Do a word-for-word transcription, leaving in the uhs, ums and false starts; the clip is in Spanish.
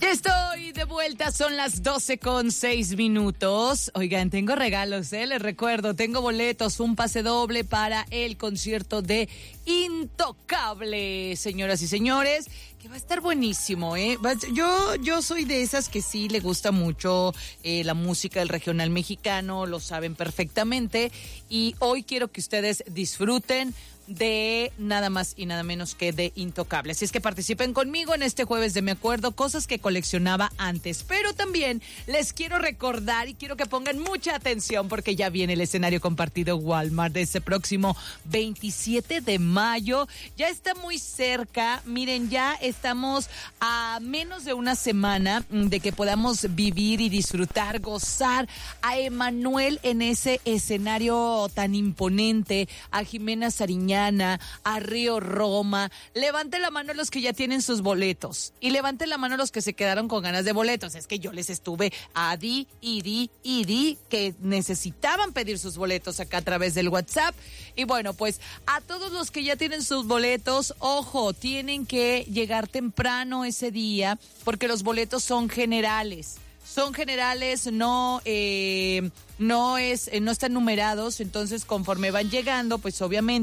Ya estoy de vuelta, son las doce con seis minutos. Oigan, tengo regalos, ¿eh? Les recuerdo, tengo boletos, un pase doble para el concierto de Intocable, señoras y señores, que va a estar buenísimo, ¿eh? Yo, yo soy de esas que sí le gusta mucho eh, la música del regional mexicano, lo saben perfectamente, y hoy quiero que ustedes disfruten de nada más y nada menos que de Intocable. Así es que participen conmigo en este jueves de Me Acuerdo, cosas que coleccionaba antes. Pero también les quiero recordar y quiero que pongan mucha atención porque ya viene el escenario compartido Walmart de ese próximo veintisiete de mayo. Ya está muy cerca. Miren, ya estamos a menos de una semana de que podamos vivir y disfrutar, gozar a Emmanuel en ese escenario tan imponente, a Jimena Sariñana, a Río Roma. Levanten la mano los que ya tienen sus boletos y levanten la mano los que se quedaron con ganas de boletos. Es que yo les estuve a di y di y di que necesitaban pedir sus boletos acá a través del WhatsApp. Y bueno, pues a todos los que ya tienen sus boletos, ojo, tienen que llegar temprano ese día porque los boletos son generales. Son generales, no eh, no es no están numerados, entonces conforme van llegando, pues obviamente